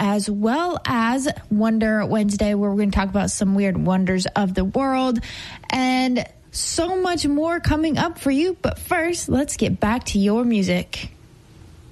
as well as Wonder Wednesday, where we're going to talk about some weird wonders of the world and so much more coming up for you. But first, let's get back to your music.